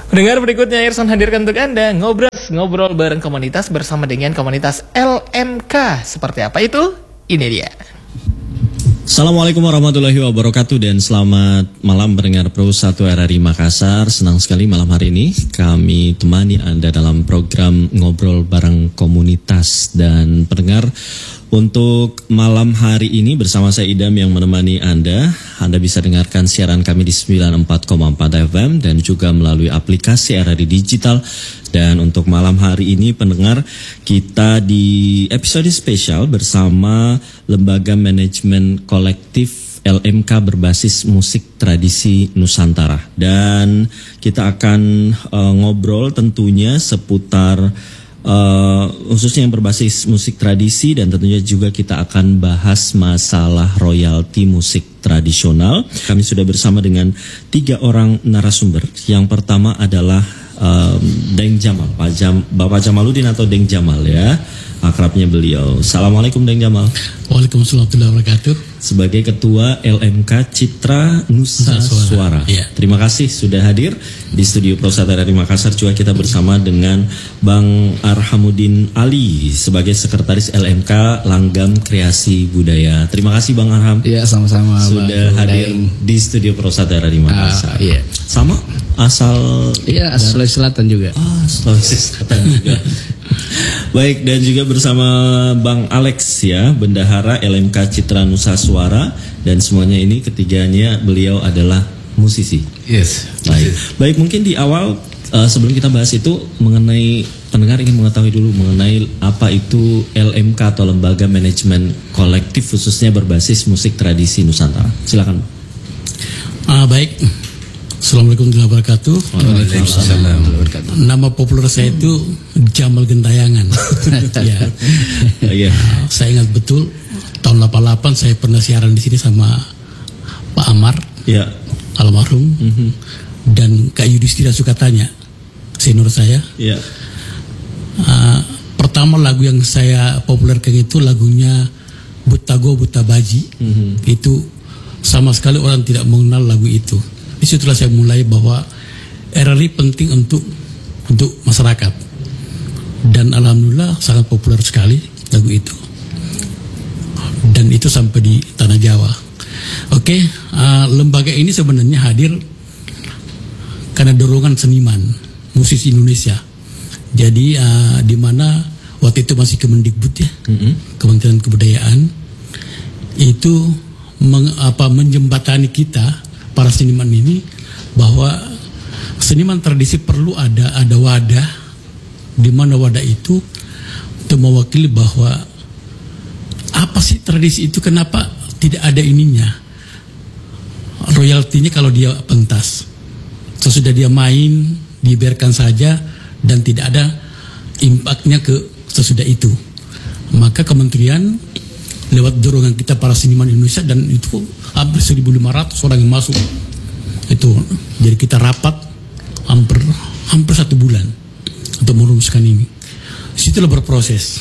Pendengar, berikutnya Irson hadirkan untuk Anda ngobrol bareng komunitas bersama dengan komunitas LMK. Seperti apa itu? Ini dia. Assalamualaikum warahmatullahi wabarakatuh dan selamat malam pendengar Pro 1 RRI Makassar. Senang sekali malam hari ini kami temani Anda dalam program ngobrol bareng komunitas. Dan pendengar, untuk malam hari ini bersama saya Idam yang menemani Anda. Anda bisa dengarkan siaran kami di 94,4 FM dan juga melalui aplikasi RRI Digital. Dan untuk malam hari ini pendengar, kita di episode spesial bersama Lembaga Manajemen Kolektif LMK berbasis musik tradisi Nusantara. Dan kita akan ngobrol tentunya seputar khususnya yang berbasis musik tradisi, dan tentunya juga kita akan bahas masalah royalti musik tradisional. Kami sudah bersama dengan 3 orang narasumber. Yang pertama adalah Deng Jamal, Bapak Jamaluddin atau Deng Jamal ya, akrabnya beliau. Assalamualaikum Deng Jamal. Waalaikumsalam warahmatullahi wabarakatuh. Sebagai Ketua LMK Citra Nusa Suara. Ya. Terima kasih sudah hadir di studio Pro 1 RRI Makassar. Juga kita bersama dengan Bang Arhamuddin Ali sebagai Sekretaris LMK Langgam Kreasi Budaya. Terima kasih Bang Arham. Iya, sama-sama. Sudah hadir di studio Pro 1 RRI Makassar. Iya. Sama asal? Iya, Sulawesi Selatan juga. Sulawesi Selatan juga. Baik, dan juga bersama Bang Alex ya, Bendahara LMK Citra Nusa Suara, dan semuanya ini ketiganya beliau adalah musisi. Yes. Baik, mungkin di awal sebelum kita bahas itu mengenai pendengar ingin mengetahui dulu mengenai apa itu LMK atau Lembaga Manajemen Kolektif khususnya berbasis musik tradisi Nusantara. Silakan. Baik. Assalamualaikum warahmatullahi wabarakatuh. Waalaikumsalam. Nama populer saya itu Jamal Gentayangan. Ya. Iya. Saya ingat betul tahun 88 saya pernah siaran di sini sama Pak Amar, Ya. almarhum, dan Kak Yudhistira Sukatanya, senior saya. Ya. Pertama lagu yang saya populerkan itu lagunya Butago Butabaji. Itu sama sekali orang tidak mengenal lagu itu. Disitulah saya mulai bahwa RRI penting untuk masyarakat, dan alhamdulillah sangat populer sekali lagu itu, dan itu sampai di tanah Jawa. Oke, lembaga ini sebenarnya hadir karena dorongan seniman musisi Indonesia. Jadi di mana waktu itu masih Kemendikbud ya, Kementerian Kebudayaan itu menjembatani kita para seniman ini bahwa seniman tradisi perlu ada wadah, di mana wadah itu untuk mewakili bahwa apa sih tradisi itu, kenapa tidak ada ininya royaltinya kalau dia pentas, sesudah dia main dibiarkan saja dan tidak ada impaknya ke sesudah itu. Maka kementerian lewat dorongan kita para seniman Indonesia, dan itu hampir 1.500 orang yang masuk itu, jadi kita rapat hampir 1 bulan untuk merumuskan ini. Situlah berproses,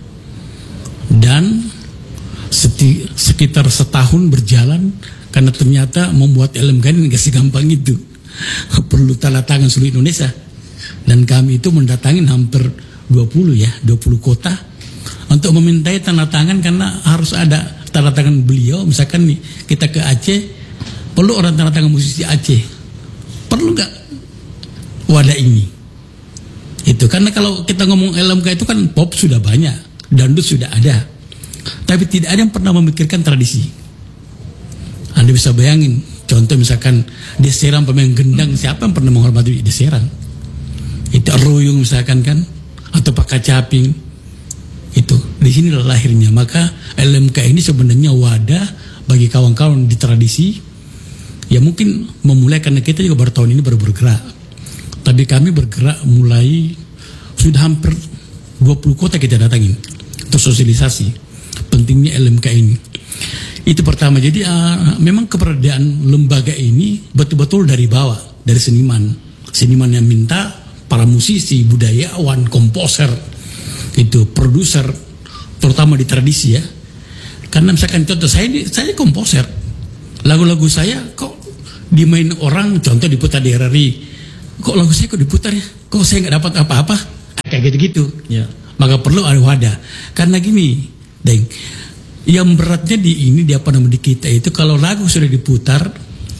dan sekitar setahun berjalan, karena ternyata membuat LMK ini gak segampang itu, perlu tanda tangan seluruh Indonesia, dan kami itu mendatangin hampir 20 kota untuk memintai tanda tangan, karena harus ada tanda tangan beliau. Misalkan nih kita ke Aceh, perlu orang tanda tangan musisi Aceh, perlu nggak wadah ini? Itu karena kalau kita ngomong LMK itu kan pop sudah banyak, dangdut sudah ada, tapi tidak ada yang pernah memikirkan tradisi. Anda bisa bayangin, contoh misalkan Deseran pemain gendang, siapa yang pernah menghormati Deseran? Itu Ruyung misalkan kan, atau Pak Kacaping. Itu di sini lahirnya. Maka LMK ini sebenarnya wadah bagi kawan-kawan di tradisi. Ya mungkin memulai karena kita juga baru tahun ini baru bergerak, tapi kami bergerak mulai sudah hampir 20 kota kita datangin untuk sosialisasi pentingnya LMK ini. Itu pertama. Jadi memang keberadaan lembaga ini betul-betul dari bawah, dari seniman yang minta, para musisi, budayawan, komposer, itu produser, terutama di tradisi ya. Karena misalkan contoh saya komposer, lagu-lagu saya kok dimain orang, contoh diputar di RRI kok lagu saya kok diputar ya, kok saya nggak dapat apa-apa, kayak gitu-gitu. Ya. Maka perlu ada wadah. Karena gini, Deng, yang beratnya di kita itu kalau lagu sudah diputar,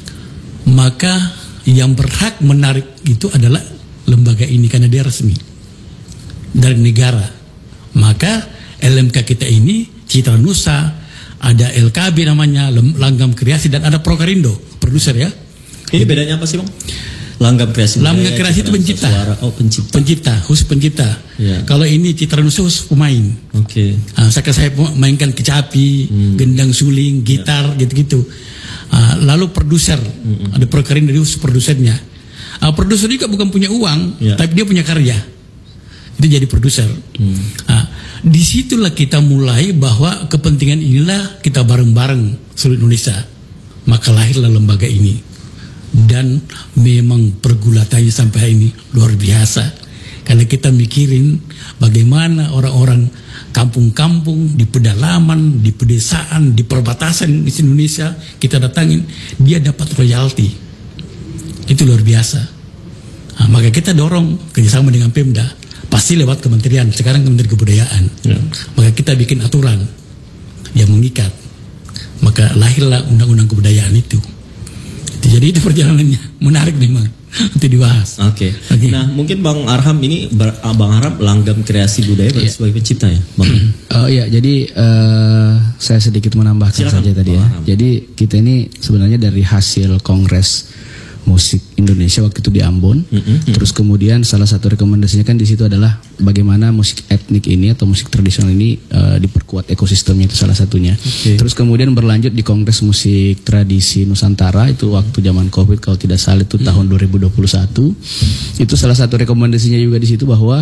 maka yang berhak menarik itu adalah lembaga ini karena dia resmi dari negara. Maka LMK kita ini Citra Nusa, ada LKB namanya, Langgam Kreasi, dan ada Prokarindo, produser ya. Ini bedanya apa sih, Bang? Langgam Kreasi. Langgam Kreasi itu pencipta. Pencipta, khusus pencipta. Ya. Kalau ini Citra Nusa khusus pemain. Oke. Saya mainkan kecapi, gendang suling, gitar, gitu-gitu. Lalu produser, ada Prokarindo dari khusus produsernya. Produser juga bukan punya uang, tapi dia punya karya. Itu jadi produser. Disitulah kita mulai bahwa kepentingan inilah kita bareng-bareng seluruh Indonesia. Maka lahirlah lembaga ini. Dan memang pergulatannya sampai hari ini luar biasa. Karena kita mikirin bagaimana orang-orang kampung-kampung, di pedalaman, di pedesaan, di perbatasan di Indonesia, kita datangin, dia dapat royalti. Itu luar biasa. Maka kita dorong kerjasama dengan Pemda. Pasti lewat kementerian, sekarang Kementerian Kebudayaan. Maka kita bikin aturan yang mengikat. Maka lahirlah Undang-Undang Kebudayaan itu. Jadi itu perjalanannya menarik memang untuk dibahas. Oke. Nah mungkin Bang Arham ini, Bang Arham Langgam Kreasi Budaya sebagai pencipta ya, Bang? Iya, jadi saya sedikit menambahkan saja tadi ya. Arham. Jadi kita ini sebenarnya dari hasil Kongres Musik Indonesia waktu itu di Ambon. Terus kemudian salah satu rekomendasinya kan di situ adalah bagaimana musik etnik ini atau musik tradisional ini diperkuat ekosistemnya, itu salah satunya. Terus kemudian berlanjut di Kongres Musik Tradisi Nusantara itu waktu zaman Covid kalau tidak salah itu tahun 2021. Itu salah satu rekomendasinya juga di situ bahwa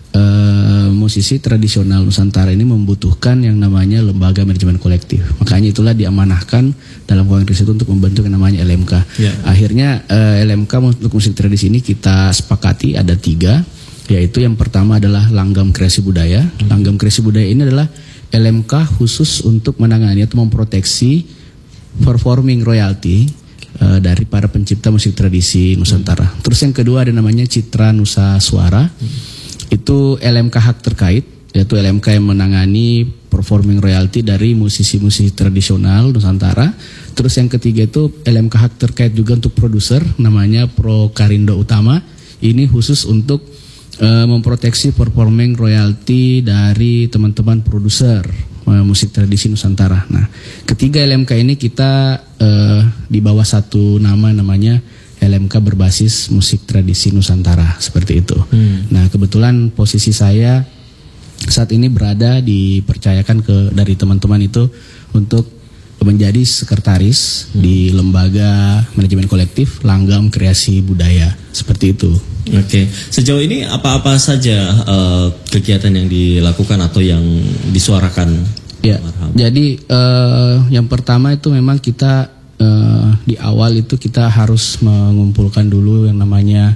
musisi tradisional Nusantara ini membutuhkan yang namanya lembaga manajemen kolektif. Makanya itulah diamanahkan dalam kongres itu untuk membentuk yang namanya LMK. Akhirnya LMK untuk musik tradisi ini kita sepakati ada 3, yaitu yang pertama adalah Langgam Kreasi Budaya. Langgam Kreasi Budaya ini adalah LMK khusus untuk menangani atau memproteksi performing royalty dari para pencipta musik tradisi Nusantara. Terus yang kedua ada namanya Citra Nusa Suara. Itu LMK hak terkait, yaitu LMK yang menangani performing royalty dari musisi-musisi tradisional Nusantara. Terus yang ketiga itu LMK hak terkait juga untuk produser, namanya Prokarindo Utama. Ini khusus untuk memproteksi performing royalty dari teman-teman produser musik tradisi Nusantara. Nah, ketiga LMK ini kita di bawah satu nama namanya LMK berbasis musik tradisi Nusantara, seperti itu. Nah, kebetulan posisi saya saat ini berada dipercayakan dari teman-teman itu untuk menjadi sekretaris di lembaga manajemen kolektif Langgam Kreasi Budaya, seperti itu. Oke. Sejauh ini apa-apa saja kegiatan yang dilakukan atau yang disuarakan? Ya. Jadi yang pertama itu memang kita di awal itu kita harus mengumpulkan dulu yang namanya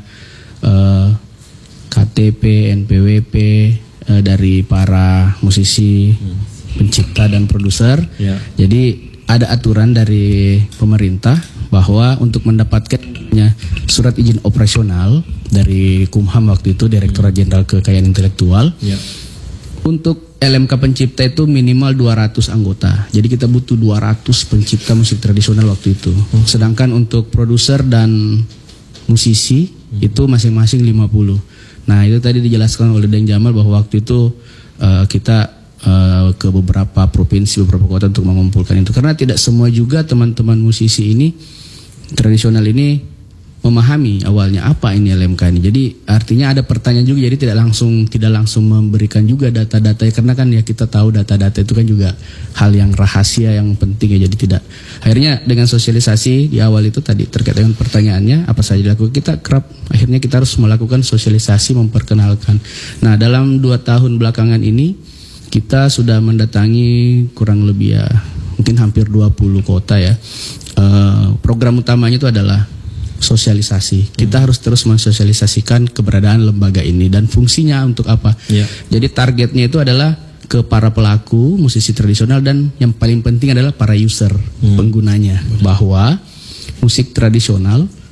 KTP, NPWP dari para musisi, pencipta dan produser. Jadi ada aturan dari pemerintah bahwa untuk mendapatkan surat izin operasional dari Kumham waktu itu, Direktorat Jenderal Kekayaan Intelektual, untuk LMK pencipta itu minimal 200 anggota. Jadi kita butuh 200 pencipta musik tradisional waktu itu. Sedangkan untuk produser dan musisi itu masing-masing 50. Nah, itu tadi dijelaskan oleh Deng Jamal bahwa waktu itu kita ke beberapa provinsi, beberapa kota untuk mengumpulkan itu. Karena tidak semua juga teman-teman musisi ini tradisional ini memahami awalnya apa ini LMK ini. Jadi artinya ada pertanyaan juga, jadi tidak langsung memberikan juga data-data, karena kan ya kita tahu data-data itu kan juga hal yang rahasia yang penting ya. Jadi tidak, akhirnya dengan sosialisasi di awal itu tadi terkait dengan pertanyaannya apa saja dilakukan, kita kerap akhirnya kita harus melakukan sosialisasi, memperkenalkan. Nah, dalam 2 tahun belakangan ini kita sudah mendatangi kurang lebih ya mungkin hampir 20 kota ya. Program utamanya itu adalah sosialisasi. Kita harus terus mensosialisasikan keberadaan lembaga ini dan fungsinya untuk apa. Jadi targetnya itu adalah ke para pelaku musisi tradisional dan yang paling penting adalah para user, penggunanya, bahwa musik tradisional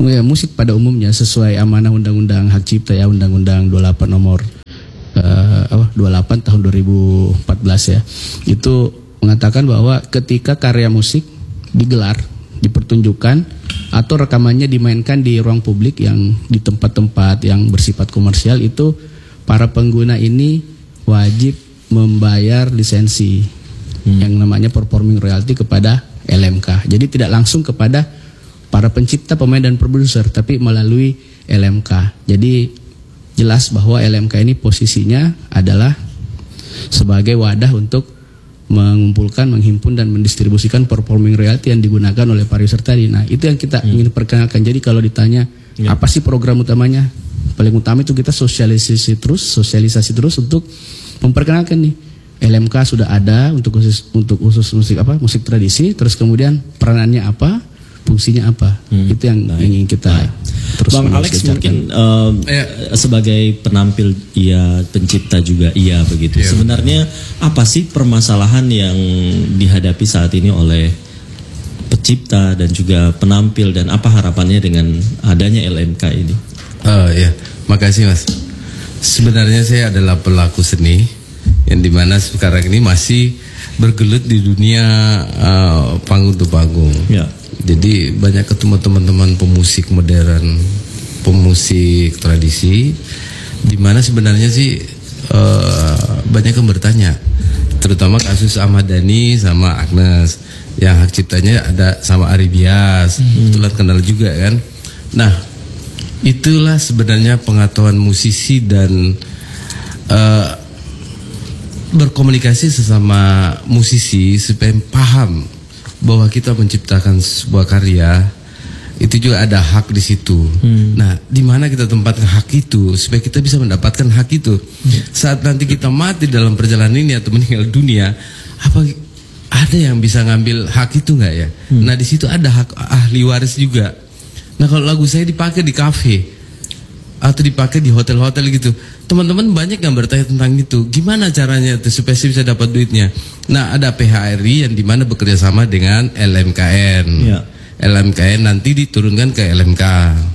musik pada umumnya sesuai amanah Undang-Undang Hak Cipta ya, Undang-Undang 28 nomor 28 tahun 2014 ya. Itu mengatakan bahwa ketika karya musik digelar, dipertunjukkan atau rekamannya dimainkan di ruang publik yang di tempat-tempat yang bersifat komersial, itu para pengguna ini wajib membayar lisensi yang namanya performing royalty kepada LMK. Jadi tidak langsung kepada para pencipta, pemain dan produser, tapi melalui LMK. Jadi jelas bahwa LMK ini posisinya adalah sebagai wadah untuk mengumpulkan, menghimpun dan mendistribusikan performing royalty yang digunakan oleh para user tadi. Nah, itu yang kita ingin perkenalkan. Jadi kalau ditanya apa sih program utamanya? Paling utama itu kita sosialisasi terus untuk memperkenalkan nih. LMK sudah ada untuk khusus musik tradisi, terus kemudian peranannya apa, fungsinya apa. Itu yang ingin kita terus. Bang Alex mungkin sebagai penampil iya, pencipta juga iya begitu. Sebenarnya apa sih permasalahan yang dihadapi saat ini oleh pencipta dan juga penampil, dan apa harapannya dengan adanya LMK ini? Makasih Mas. Sebenarnya saya adalah pelaku seni yang dimana sekarang ini masih bergelut di dunia panggung to panggung. Ya. Jadi banyak ketemu teman-teman pemusik modern, pemusik tradisi, di mana sebenarnya sih banyak yang bertanya, terutama kasus Ahmad Dhani sama Agnes, yang hak ciptanya ada sama Ari Bias, kebetulan kenal juga kan. Nah, itulah sebenarnya pengetahuan musisi dan berkomunikasi sesama musisi supaya paham bahwa kita menciptakan sebuah karya itu juga ada hak di situ. Nah, di mana kita tempatkan hak itu supaya kita bisa mendapatkan hak itu. Saat nanti kita mati dalam perjalanan ini atau meninggal dunia, apa ada yang bisa ngambil hak itu nggak ya? Nah, di situ ada hak ahli waris juga. Nah, kalau lagu saya dipakai di kafe atau dipakai di hotel-hotel gitu, teman-teman banyak yang bertanya tentang itu. Gimana caranya supaya saya bisa dapat duitnya? Nah, ada PHRI yang dimana bekerja sama dengan LMKN. Ya. LMKN nanti diturunkan ke LMK.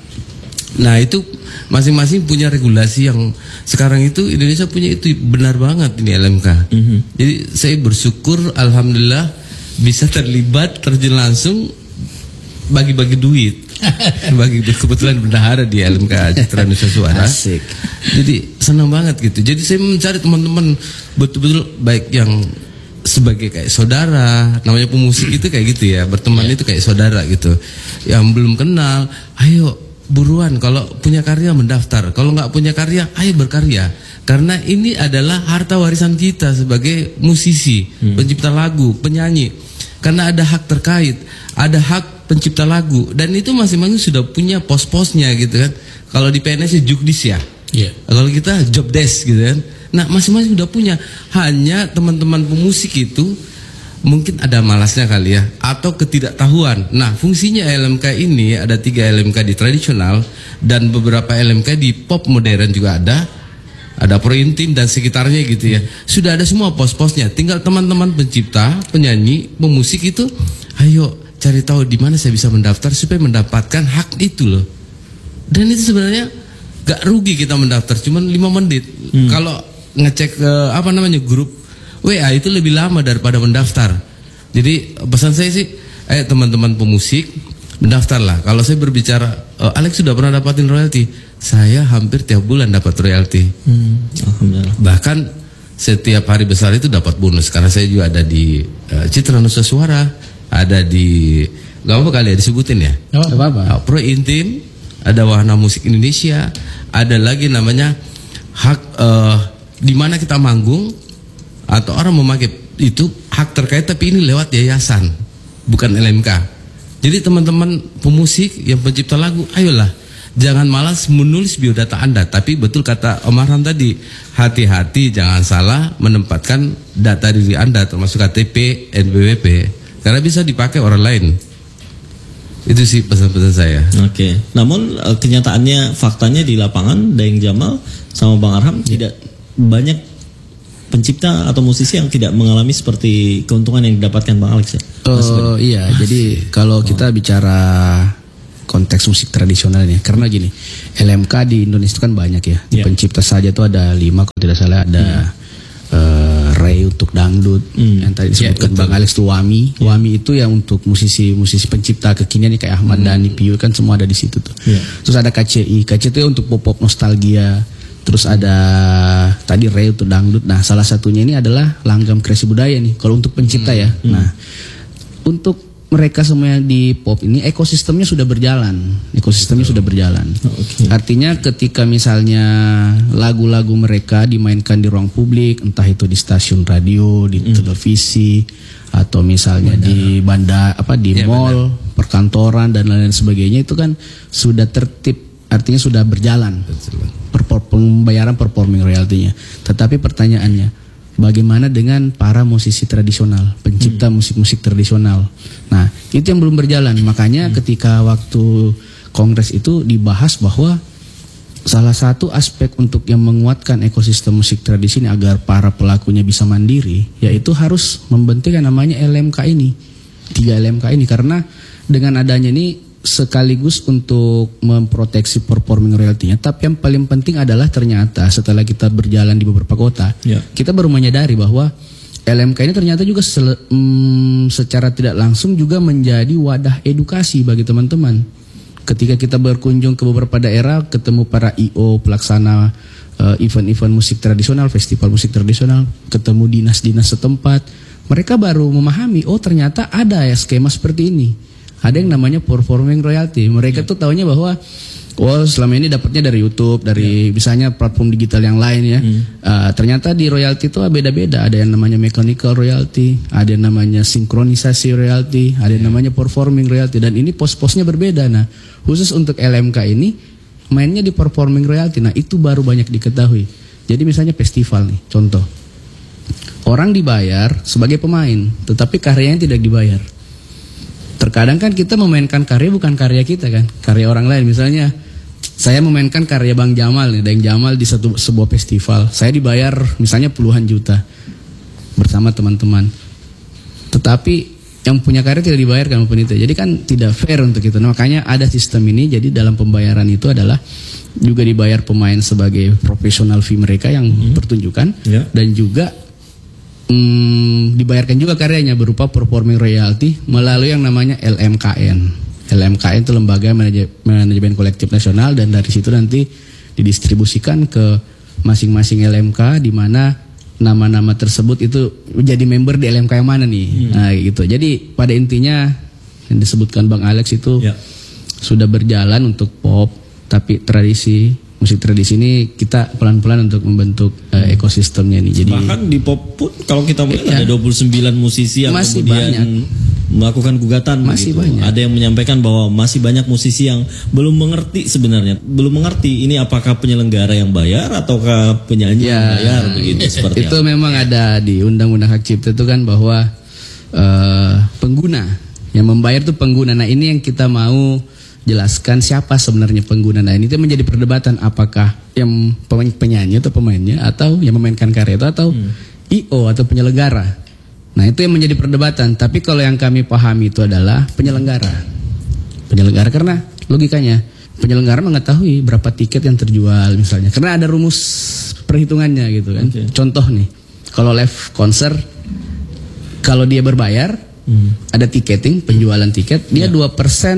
Nah, itu masing-masing punya regulasi yang sekarang itu Indonesia punya, itu benar banget ini LMK. Jadi saya bersyukur, alhamdulillah bisa terlibat, terjun langsung bagi-bagi duit. Bagi kebetulan bendahara di LMK Citra Nusa Suara. Asik. Jadi senang banget gitu. Jadi saya mencari teman-teman betul-betul baik yang sebagai kayak saudara, namanya pemusik itu kayak gitu ya, berteman itu kayak saudara gitu. Yang belum kenal, ayo buruan, kalau punya karya mendaftar, kalau nggak punya karya, ayo berkarya. Karena ini adalah harta warisan kita sebagai musisi, pencipta lagu, penyanyi. Karena ada hak terkait, ada hak pencipta lagu, dan itu masing-masing sudah punya pos-posnya gitu kan. Kalau di PNS jukdis ya, kalau kita job desk gitu kan. Nah, masing-masing sudah punya. Hanya teman-teman pemusik itu mungkin ada malasnya kali ya, atau ketidaktahuan. Nah, fungsinya LMK ini ada 3 LMK di tradisional dan beberapa LMK di pop modern juga ada Pro Intim dan sekitarnya gitu ya. Sudah ada semua pos-posnya. Tinggal teman-teman pencipta, penyanyi, pemusik itu, ayo cari tahu di mana saya bisa mendaftar supaya mendapatkan hak itu loh. Dan itu sebenarnya gak rugi kita mendaftar, cuman 5 menit. Kalau ngecek grup WA itu lebih lama daripada mendaftar. Jadi pesan saya sih, ayo teman-teman pemusik mendaftarlah. Kalau saya berbicara, Alex sudah pernah dapatin royalti, saya hampir tiap bulan dapat royalti. Alhamdulillah. Bahkan setiap hari besar itu dapat bonus, karena saya juga ada di Citra Nusa Suara, ada di, gak apa-apa kali ya disebutin ya, gak apa-apa. Pro Intim, ada Wahana Musik Indonesia, ada lagi namanya hak di mana kita manggung atau orang memakai itu hak terkait, tapi ini lewat yayasan, bukan LMK. Jadi teman-teman pemusik yang pencipta lagu, ayolah jangan malas menulis biodata Anda, tapi betul kata Om Arhan tadi, hati-hati jangan salah menempatkan data diri Anda termasuk KTP, NPWP, karena bisa dipakai orang lain. Itu sih pesan-pesan saya. Oke. Namun kenyataannya, faktanya di lapangan, Daeng Jamal sama Bang Arham tidak banyak pencipta atau musisi yang tidak mengalami seperti keuntungan yang didapatkan Bang Alex ya? Iya, jadi kalau kita bicara konteks musik tradisionalnya. Karena gini, LMK di Indonesia itu kan banyak ya. Di pencipta saja tuh ada 5 kalau tidak salah, ada Ray untuk dangdut, yang tadi disebutkan Bang Alex tuh Wami. Wami itu yang untuk musisi pencipta kekinian nih kayak Ahmad Dhani, Piyu kan semua ada di situ tuh. Terus ada KCI itu untuk pop nostalgia. Terus ada tadi Ray untuk dangdut. Nah, salah satunya ini adalah Langgam Kreasi Budaya nih. Kalau untuk pencipta ya. Nah, untuk mereka semua yang di pop ini ekosistemnya sudah berjalan. Artinya ketika misalnya lagu-lagu mereka dimainkan di ruang publik, entah itu di stasiun radio, di televisi, atau misalnya di mall, perkantoran dan lain-lain sebagainya, itu kan sudah tertib, artinya sudah berjalan. Pembayaran performing royaltinya. Tetapi pertanyaannya, bagaimana dengan para musisi tradisional, pencipta musik-musik tradisional? Nah, itu yang belum berjalan. Makanya ketika waktu kongres itu dibahas bahwa salah satu aspek untuk yang menguatkan ekosistem musik tradisi ini agar para pelakunya bisa mandiri, yaitu harus membentuk yang namanya LMK ini. 3 LMK ini, karena dengan adanya ini sekaligus untuk memproteksi performing royaltinya. Tapi yang paling penting adalah ternyata setelah kita berjalan di beberapa kota, kita baru menyadari bahwa LMK ini ternyata juga secara tidak langsung juga menjadi wadah edukasi bagi teman-teman. Ketika kita berkunjung ke beberapa daerah, ketemu para IO pelaksana event-event musik tradisional, festival musik tradisional, ketemu dinas-dinas setempat, mereka baru memahami, oh ternyata ada ya skema seperti ini. Ada yang namanya performing royalty. Mereka tuh taunya bahwa selama ini dapatnya dari YouTube, dari misalnya platform digital yang lain ya. Ternyata di royalty itu beda-beda. Ada yang namanya mechanical royalty, ada yang namanya sinkronisasi royalty, ada yang namanya performing royalty, dan ini pos-posnya berbeda. Nah, khusus untuk LMK ini mainnya di performing royalty. Nah, itu baru banyak diketahui. Jadi misalnya festival nih, contoh. Orang dibayar sebagai pemain, tetapi karyanya tidak dibayar. Terkadang kan kita memainkan karya bukan karya kita kan, karya orang lain. Misalnya saya memainkan karya Bang Jamal nih, Daeng Jamal di sebuah festival. Saya dibayar misalnya puluhan juta bersama teman-teman. Tetapi yang punya karya tidak dibayar kan penitia. Jadi kan tidak fair untuk itu. Nah, makanya ada sistem ini. Jadi dalam pembayaran itu adalah juga dibayar pemain sebagai profesional fee mereka yang pertunjukan, dan juga dibayarkan juga karyanya berupa performing royalty melalui yang namanya LMKN. LMKN itu Lembaga Manajemen Kolektif Nasional, dan dari situ nanti didistribusikan ke masing-masing LMK di mana nama-nama tersebut itu menjadi member di LMK yang mana nih. Nah, gitu. Jadi pada intinya yang disebutkan Bang Alex itu sudah berjalan untuk pop, tapi musik tradisi ini kita pelan-pelan untuk membentuk ekosistemnya nih. Jadi bahkan di pop pun kalau kita melihat ada 29 musisi yang masih kemudian banyak melakukan gugatan. Masih banyak. Ada yang menyampaikan bahwa masih banyak musisi yang belum mengerti sebenarnya, belum mengerti ini apakah penyelenggara yang bayar ataukah penyanyi yang bayar begitu seperti itu. Memang ada di Undang-Undang Hak Cipta itu kan bahwa pengguna yang membayar itu pengguna. Nah, ini yang kita mau jelaskan siapa sebenarnya pengguna. Nah, ini menjadi perdebatan, apakah yang penyanyi atau pemainnya, atau yang memainkan karya itu, atau IO atau penyelenggara. Nah, itu yang menjadi perdebatan. Tapi kalau yang kami pahami itu adalah penyelenggara karena logikanya penyelenggara mengetahui berapa tiket yang terjual misalnya, karena ada rumus perhitungannya gitu kan. Contoh nih, kalau live konser, kalau dia berbayar, ada tiketing, penjualan tiket, dia 2%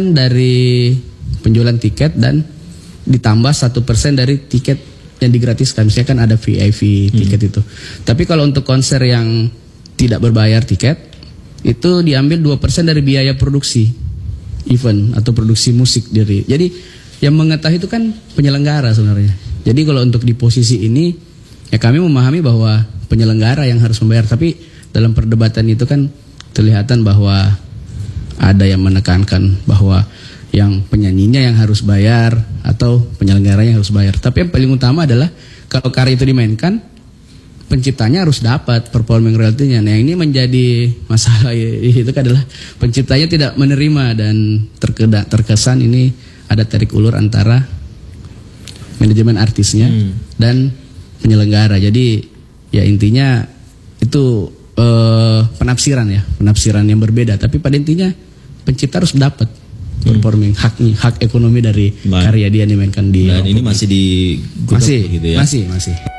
dari penjualan tiket dan ditambah 1% dari tiket yang digratiskan. Misalnya kan ada VIP tiket itu. Tapi kalau untuk konser yang tidak berbayar tiket, itu diambil 2% dari biaya produksi event atau produksi musik dari. Jadi yang mengetahui itu kan penyelenggara sebenarnya. Jadi kalau untuk di posisi ini, ya kami memahami bahwa penyelenggara yang harus membayar. Tapi dalam perdebatan itu kan kelihatan bahwa ada yang menekankan bahwa yang penyanyinya yang harus bayar atau penyelenggaranya yang harus bayar. Tapi yang paling utama adalah kalau karya itu dimainkan, penciptanya harus dapat performing royalty-nya. Nah, ini menjadi masalah itu adalah penciptanya tidak menerima, dan terkesan ini ada tarik ulur antara manajemen artisnya dan penyelenggara. Jadi ya intinya itu penafsiran yang berbeda. Tapi pada intinya pencipta harus dapat performing hak ekonomi dari karya dia dimainkan di Dan ini masih di masih gitu ya. masih